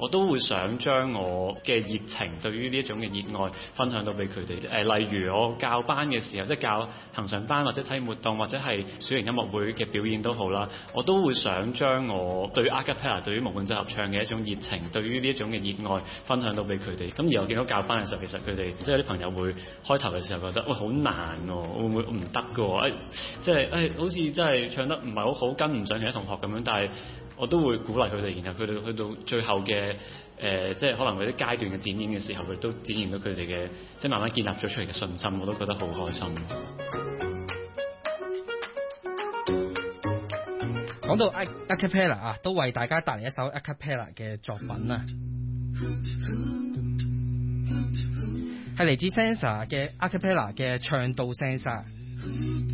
我都會想將我嘅熱情對於呢一種嘅熱愛分享到俾佢哋。例如我教班嘅時候，即係教恆常班或者體驗活動或者係小型音樂會嘅表演都好啦，我都會想將我對於 a cappella 對於無伴奏合唱嘅一種熱情，對於呢一種嘅熱愛分享到俾佢哋。咁而我見到教班嘅時候，其實佢哋即係有啲朋友會開頭嘅時候覺得喂好難喎，會唔會唔得㗎喎？即係好似真係唱得唔係好好，跟唔上其他同學咁樣。但係我都會鼓勵佢哋，然後佢哋去到最後嘅即係可能嗰啲階段嘅展演嘅時候，佢都展現到佢哋嘅即係慢慢建立咗出嚟嘅信心，我都覺得好開心。 講到 a cappella 啊，都為大家帶嚟一首 a cappella 嘅作品啊，係嚟自 Sansa 嘅 a cappella 嘅唱到 Sansa。